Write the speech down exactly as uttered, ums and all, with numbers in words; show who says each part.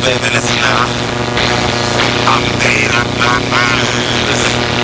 Speaker 1: baby, listen now. I made up my mind. Listen.